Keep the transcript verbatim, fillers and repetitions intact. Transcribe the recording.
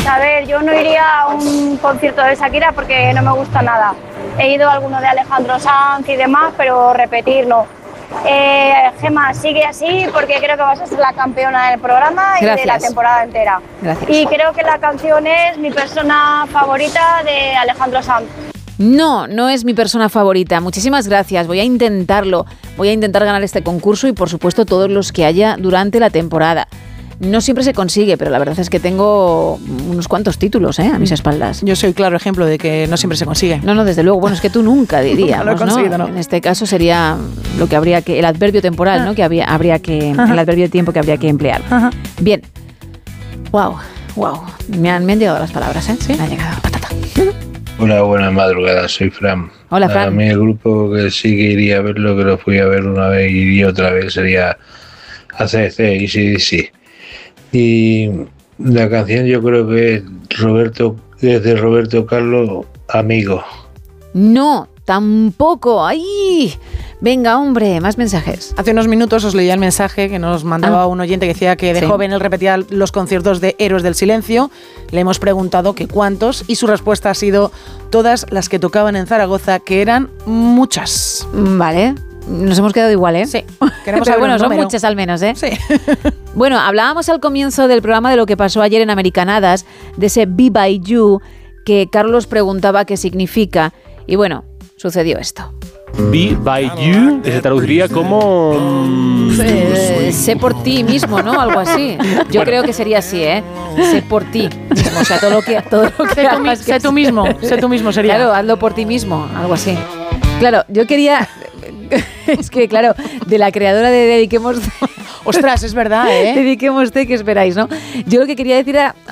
a ver, yo no iría a un concierto de Shakira porque no me gusta nada. He ido a alguno de Alejandro Sanz y demás, pero repetir no. Eh, Gemma, sigue así porque creo que vas a ser la campeona del programa y Gracias. de la temporada entera. Gracias. Y creo que la canción es mi persona favorita de Alejandro Sanz. No, no es mi persona favorita. Muchísimas gracias. Voy a intentarlo. Voy a intentar ganar este concurso y, por supuesto, todos los que haya durante la temporada. No siempre se consigue, pero la verdad es que tengo unos cuantos títulos ¿eh? a mis espaldas. Yo soy claro ejemplo de que no siempre se consigue. No, no, desde luego. Bueno, es que tú nunca diríamos, Nunca lo he conseguido, ¿no? ¿no? En este caso sería lo que habría que, el adverbio temporal, Ah. ¿no? Que había, habría que, Ajá. el adverbio de tiempo que habría que emplear. Ajá. Bien. Wow, wow. Me han, me han llegado las palabras, ¿eh? ¿Sí? Me han llegado. Patata. Hola, buenas madrugadas, soy Fran. Hola, Fran. A mí el grupo que sí que iría a verlo, que lo fui a ver una vez y iría otra vez, sería A C D C y C D C. Y la canción yo creo que es Roberto, es de Roberto Carlos, Amigo. No, tampoco. ¡Ay! Venga, hombre, más mensajes. Hace unos minutos os leía el mensaje que nos mandaba Ah. un oyente que decía que de Sí. joven él repetía los conciertos de Héroes del Silencio. Le hemos preguntado que cuántos y su respuesta ha sido todas las que tocaban en Zaragoza, que eran muchas. Vale. Nos hemos quedado igual, ¿eh? Sí. Queremos Pero saber bueno, un son número. muchas al menos, ¿eh? Sí. Bueno, hablábamos al comienzo del programa de lo que pasó ayer en Americanadas, de ese Be By You, que Carlos preguntaba qué significa. Y bueno, sucedió esto. Be by you, que se traduciría como... Eh, sé por ti mismo, ¿no? Algo así. Yo creo que sería así, ¿eh? Sé por ti mismo. O sea, todo lo que, todo lo que Sé tú, mi- hagas que sé tú sí. mismo, sé tú mismo sería. Claro, hazlo por ti mismo, algo así. Claro, yo quería... Es que, claro, de la creadora de Dediquemos... Ostras, es verdad, ¿eh? Dediquemos, ¿qué esperáis, no? Yo lo que quería decir era